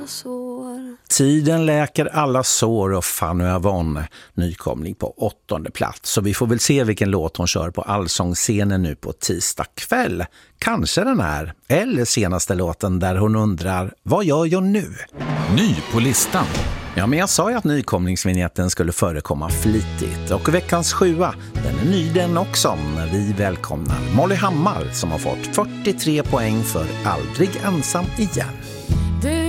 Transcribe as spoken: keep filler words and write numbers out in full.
sår. Tiden läker alla sår och Fanny Avon nykomling på åttonde plats. Så vi får väl se vilken låt hon kör på allsångsscenen nu på tisdag kväll. Kanske den här, eller senaste låten där hon undrar, vad gör jag nu? Ny på listan. Ja, men jag sa ju att nykomlingsvinjetten skulle förekomma flitigt. Och veckans sjua, den är ny den också, när vi välkomnar Molly Hammar som har fått fyrtiotre poäng för Aldrig ensam igen.